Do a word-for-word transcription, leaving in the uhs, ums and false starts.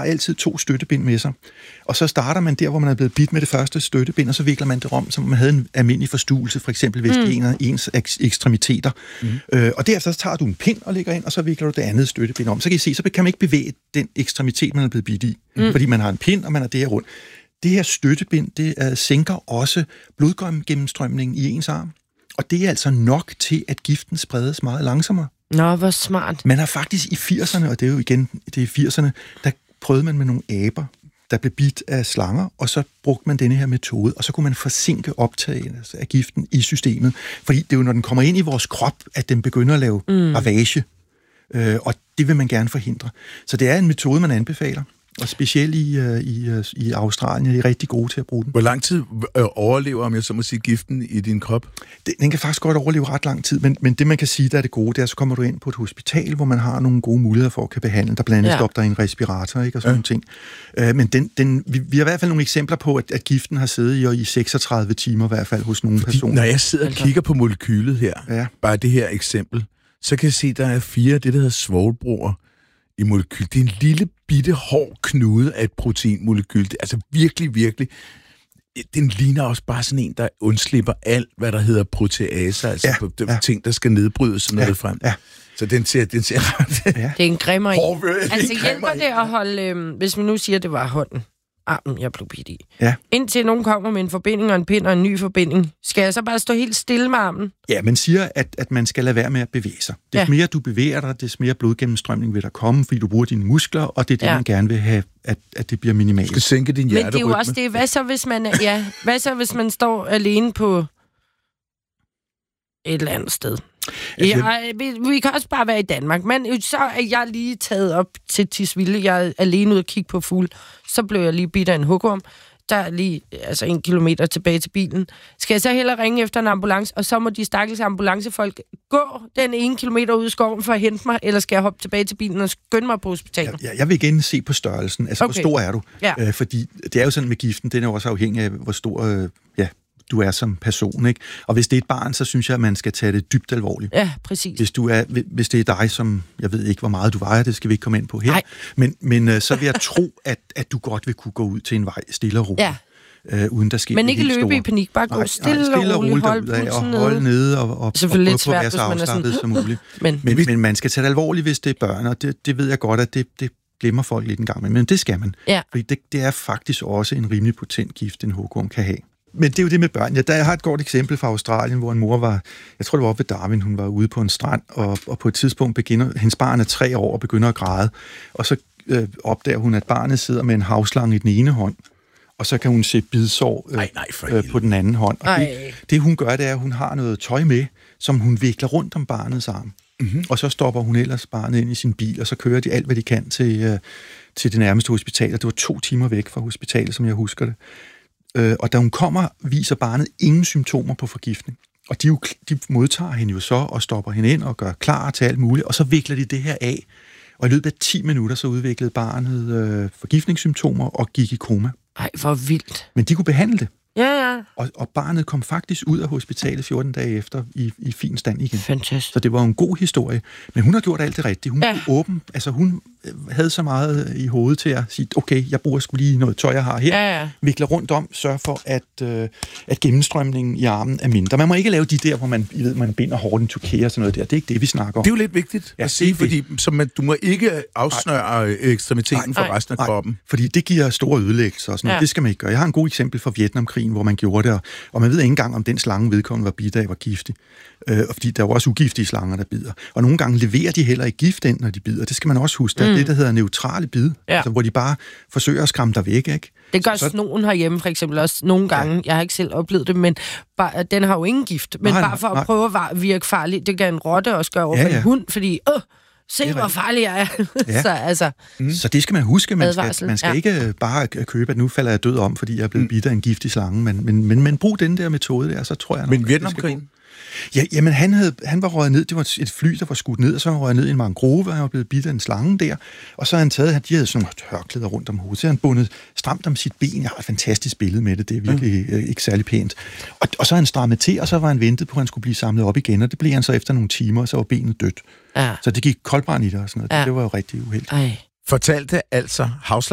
har altid to støttebind med sig. Og så starter man der, hvor man er blevet bidt med det første støttebind, og så vikler man det om, som man havde en almindelig forstuelse, for eksempel hvis mm. det er en af ens ekstremiteter. Mm. Øh, og derefter så tager du en pind og lægger ind, og så vikler du det andet støttebind om. Så kan I se, så kan man ikke bevæge den ekstremitet, man er blevet bidt i, mm. fordi man har en pind, og man er det her rundt. Det her støttebind, det uh, sænker også blodgennemstrømningen i ens arm. Og det er altså nok til, at giften spredes meget langsommere. Nå, hvor smart. Man har faktisk i firserne, og det er jo igen, det er i firserne, der prøvede man med nogle aber, der blev bidt af slanger, og så brugte man denne her metode, og så kunne man forsinke optagelsen af giften i systemet. Fordi det er jo, når den kommer ind i vores krop, at den begynder at lave mm. ravage, øh, og det vil man gerne forhindre. Så det er en metode, man anbefaler. Og specielt i, uh, i, uh, i Australien er de rigtig gode til at bruge den. Hvor lang tid øh, overlever, om jeg så må sige, giften i din krop? Det, den kan faktisk godt overleve ret lang tid, men, men det man kan sige, der er det gode, det er, så kommer du ind på et hospital, hvor man har nogle gode muligheder for at kan behandle. Der blandt andet ja. stopper der en respirator, ikke, og sådan ja. nogle ting. Uh, men den, den, vi, vi har i hvert fald nogle eksempler på, at, at giften har siddet i, i seksogtredive timer i hvert fald hos nogle Fordi, personer. Når jeg sidder og kigger på molekylet her, ja. bare det her eksempel, så kan jeg se, at der er fire, det der hedder svovlbroer i molekyl. Det er en lille bitte hård knude af et proteinmolekyl. Det er altså virkelig, virkelig... Den ligner også bare sådan en, der undslipper alt, hvad der hedder proteaser, altså ja, de ja. ting, der skal nedbrydes og noget ja, frem. Ja. Så den ser, den ser ret... Ja. Det er en grimmer i. Hård, altså hjælper det at holde... Øh, hvis man nu siger, at det var hånden, armen, jeg blev bidt i. Ja. Indtil nogen kommer med en forbinding og en pind og en ny forbinding, skal jeg så bare stå helt stille med armen? Ja, man siger, at, at man skal lade være med at bevæge sig. Des ja. mere du bevæger dig, des mere blodgennemstrømning vil der komme, fordi du bruger dine muskler, og det er det, ja. man gerne vil have, at, at det bliver minimalt. Du skal sænke din hjerterytme. Men det er jo også det. Hvad så, hvis man, ja, hvad så, hvis man står alene på et eller andet sted? Ja, vi, vi kan også bare være i Danmark, men så er jeg lige taget op til Tisvilde. Jeg er alene ude og kigge på fugle. Så blev jeg lige bidt af en hugorm. Der er lige altså en kilometer tilbage til bilen. Skal jeg så hellere ringe efter en ambulance, og så må de stakkels ambulancefolk gå den ene kilometer ud i skoven for at hente mig, eller skal jeg hoppe tilbage til bilen og skynde mig på hospitalet? Ja, jeg vil igen se på størrelsen. Altså, okay. Hvor stor er du? Ja. Øh, fordi det er jo sådan med giften, den er jo også afhængig af, hvor stor... Øh, ja, du er som person, ikke? Og hvis det er et barn, så synes jeg, at man skal tage det dybt alvorligt. Ja, præcis. Hvis, du er, hvis det er dig, som... Jeg ved ikke, hvor meget du vejer, det skal vi ikke komme ind på her. Nej. Men, men øh, så vil jeg tro, at, at du godt vil kunne gå ud til en vej stille og roligt. Ja. Øh, uden der sker men ikke løbe store... i panik, bare gå nej, stille, nej, stille og roligt, hold pulsen og holde nede og, og, og prøve på at være så afslappet som muligt. men, men, men man skal tage det alvorligt, hvis det er børn, og det, det ved jeg godt, at det, det glemmer folk lidt en gang, men det skal man. Ja. Fordi det, det er faktisk også en rimelig potent gift, en hugorm kan have. Men det er jo det med børn. Ja, der jeg har et godt eksempel fra Australien, hvor en mor var, jeg tror det var oppe ved Darwin, hun var ude på en strand, og, og på et tidspunkt begynder, hendes barn er tre år og begynder at græde, og så øh, opdager hun, at barnet sidder med en havslange i den ene hånd, og så kan hun se bidsår øh, nej, nej, øh, på den anden hånd. Og det, det hun gør, det er, at hun har noget tøj med, som hun vikler rundt om barnets arm. Mm-hmm. Og så stopper hun ellers barnet ind i sin bil, og så kører de alt, hvad de kan til, øh, til det nærmeste hospital. Og det var to timer væk fra hospitalet, som jeg husker det. Øh, og da hun kommer, viser barnet ingen symptomer på forgiftning. Og de, jo, de modtager hende jo så og stopper hende ind og gør klar til alt muligt, og så vikler de det her af. Og i løbet af ti minutter, så udviklede barnet øh, forgiftningssymptomer og gik i koma. Ej, hvor vildt. Men de kunne behandle det. Ja, ja. Og, og barnet kom faktisk ud af hospitalet fjorten dage efter i, i fin stand igen. Fantastisk. Så det var en god historie. Men hun har gjort alt det rigtige. Hun ja. var åben. Altså hun havde så meget i hovedet til at sige, okay, jeg bruger sgu lige noget tøj, jeg har her. Ja, ja. Vikler rundt om, sørg for, at, øh, at gennemstrømningen i armen er mindre. Man må ikke lave de der, hvor man, I ved, man binder hårdt en turkere og sådan noget der. Det er ikke det, vi snakker om. Det er jo lidt vigtigt ja, at sige, fordi så man, du må ikke afsnøre nej. ekstremiteten fra resten af nej. kroppen. Fordi det giver store ødelæggelser og sådan noget. Ja. Det skal man ikke gøre. Jeg har en god eksempel fra Vietnamkrigen, hvor man gjorde det, og man ved ikke engang, om den slange vedkommende var bidt af, var giftig. Øh, fordi der er jo også ugiftige slanger, der bider. Og nogle gange leverer de heller ikke gift ind, når de bider. Det skal man også huske. Der er mm. det, der hedder neutrale bid, ja. altså, hvor de bare forsøger at skræmme dig væk, ikke? Det gør så, snogen herhjemme for eksempel også nogle gange. Ja. Jeg har ikke selv oplevet det, men bare, den har jo ingen gift. Men nej, bare for nej. at prøve at virke farlig, det kan en rotte også gøre over ja, ja. en hund, fordi åh, se hvor farlig jeg er. Ja. så, altså, mm. så det skal man huske. Man advarsel. skal, man skal ja. ikke bare købe, at nu falder jeg død om, fordi jeg er blevet mm. bidt af en giftig slange. Men, men, men, men brug den der metode der, så tror jeg nok, men Vietnamkrigen? Ja, jamen han, havde, han var røget ned, det var et fly, der var skudt ned, og så var han røget ned i en mangrove, og han var blevet bidt af en slange der, og så havde han taget, de havde sådan nogle tørklæder rundt om hovedet, så han bundet stramt om sit ben. Jeg har et fantastisk billede med det, det er virkelig mm. øh, ikke særlig pænt. Og, og så havde han strammet til, og så var han ventet på, at han skulle blive samlet op igen, og det blev han så efter nogle timer, og så var benet dødt. Ja. Så det gik koldbrand i det og sådan noget. Ja. Det var jo rigtig uheldigt. Ej. Fortalte altså